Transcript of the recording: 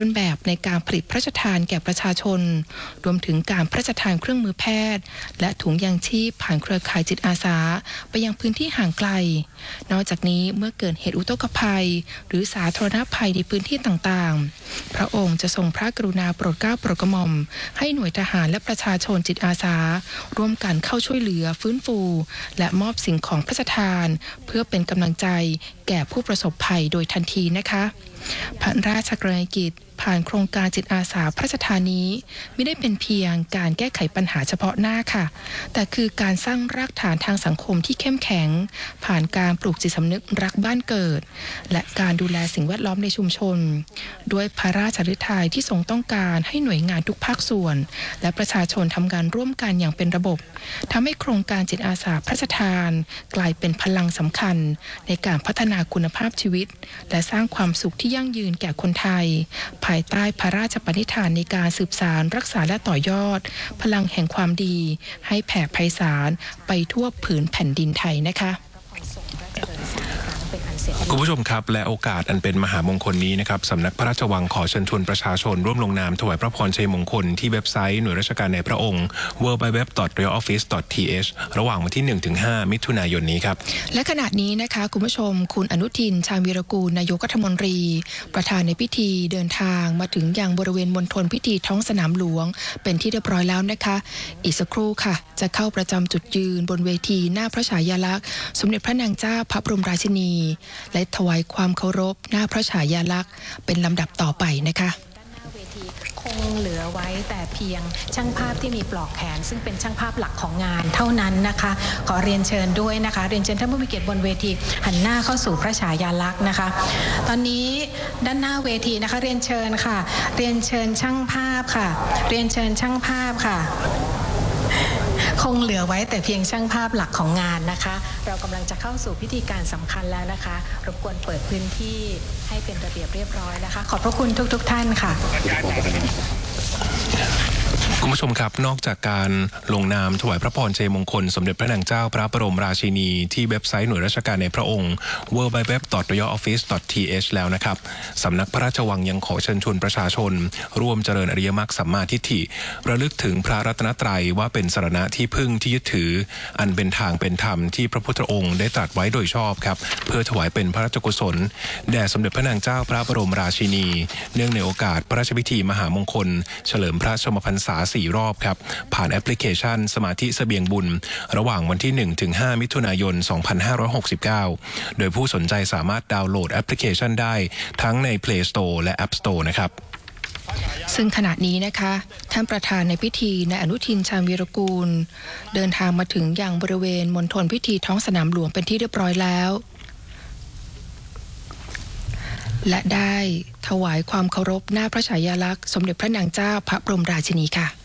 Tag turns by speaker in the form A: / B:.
A: ต้นแบบในการผลิตพระราชทานแก่ประชาชนรวมถึงการพระราชทานเครื่องมือแพทย์และถุงยางชีพผ่านเครือข่ายจิตอาสาไปยังพื้นที่ห่างไกลนอกจากนี้เมื่อเกิดเหตุอุทกภัยหรือสาธารณภัยในพื้นที่ต่างๆพระองค์จะทรงพระกรุณาโปรดเกล้าโปรดกระหม่อมให้หน่วยทหารและประชาชนจิตอาสาร่วมกันเข้าช่วยเหลือฟื้นฟูและมอบสิ่งของพระราชทานเพื่อเป็นกำลังใจแก่ผู้ประสบภัยโดยทันทีนะคะพระราชกรณียกิจผ่านโครงการจิตอาสาพระราชทานนี้ไม่ได้เป็นเพียงการแก้ไขปัญหาเฉพาะหน้าค่ะแต่คือการสร้างรากฐานทางสังคมที่เข้มแข็งผ่านการปลูกจิตสำนึกรักบ้านเกิดและการดูแลสิ่งแวดล้อมในชุมชนด้วยพระราชฤทัยที่ทรงต้องการให้หน่วยงานทุกภาคส่วนและประชาชนทำงานร่วมกันอย่างเป็นระบบทำให้โครงการจิตอาสาพระราชทานกลายเป็นพลังสำคัญในการพัฒนาคุณภาพชีวิตและสร้างความสุขที่ยั่งยืนแก่คนไทยภายใต้พระราชปณิธานในการสืบสานรักษาและต่อยอดพลังแห่งความดีให้แผ่ไพศาลไปทั่วผืนแผ่นดินไทยนะคะ
B: คุณผู้ชมครับและโอกาสอันเป็นมหามงคลนี้นะครับสำนักพระราชวังขอเชิญชวนประชาชนร่วมลงนามถวายพระพรชัยมงคลที่เว็บไซต์หน่วยราชการในพระองค์ www.royaloffice.th ระหว่างวันที่ 1-5 มิถุนายนนี้ครับ
A: และขณะนี้นะคะคุณผู้ชมคุณอนุทินชาญวีรกูลนายกรัฐมนตรีประธานในพิธีเดินทางมาถึงยังบริเวณมณฑลพิธีท้องสนามหลวงเป็นที่เรียบร้อยแล้วนะคะอีกสักครู่ค่ะจะเข้าประจำจุดยืนบนเวทีหน้าพระฉายาลักษณ์สมเด็จพระนางเจ้าพระบรมราชินีและถวายความเคารพหน้าพระฉายาลักษณ์เป็นลำดับต่อไปนะคะ
C: คงเหลือไว้แต่เพียงช่างภาพที่มีปลอกแขนซึ่งเป็นช่างภาพหลักของงานเท่านั้นนะคะขอเรียนเชิญด้วยนะคะเรียนเชิญท่านผู้มีเกียรติบนเวทีหันหน้าเข้าสู่พระฉายาลักษณ์นะคะตอนนี้ด้านหน้าเวทีนะคะเรียนเชิญค่ะเรียนเชิญช่างภาพค่ะเรียนเชิญช่างภาพค่ะคงเหลือไว้แต่เพียงช่างภาพหลักของงานนะคะเรากำลังจะเข้าสู่พิธีการสำคัญแล้วนะคะรบกวนเปิดพื้นที่ให้เป็นระเบียบเรียบร้อยนะคะขอบพระคุณทุกท่านค่ะ
B: คุณผู้ชมครับนอกจากการลงนามถวายพระพรชัยมงคลสมเด็จพระนางเจ้าพระบรมราชินีที่เว็บไซต์หน่วยราชการในพระองค์ www.royaloffice.th แล้วนะครับสำนักพระราชวังยังขอเชิญชวนประชาชนร่วมเจริญอริยมรรคสัมมาทิฏฐิระลึกถึงพระรัตนตรัยว่าเป็นสรณะที่พึ่งที่ยึดถืออันเป็นทางเป็นธรรมที่พระพุทธองค์ได้ตรัสไว้โดยชอบครับเพื่อถวายเป็นพระราชกุศลแด่สมเด็จพระนางเจ้าพระบรมราชินีเนื่องในโอกาสพระราชพิธีมหามงคลเฉลิมพระชนมพรรษา4 รอบครับผ่านแอปพลิเคชันสมาธิเสบียงบุญระหว่างวันที่ 1-5 มิถุนายน 2569 โดยผู้สนใจสามารถดาวน์โหลดแอปพลิเคชันได้ทั้งใน Play Store และ App Store นะครับ
A: ซึ่งขณะนี้นะคะท่านประธานในพิธีนายอนุทินชาญวีรกูลเดินทางมาถึงยังบริเวณมณฑลพิธีท้องสนามหลวงเป็นที่เรียบร้อยแล้วและได้ถวายความเคารพหน้าพระฉายาลักษณ์สมเด็จพระนางเจ้าพระบรมราชินีค่ะ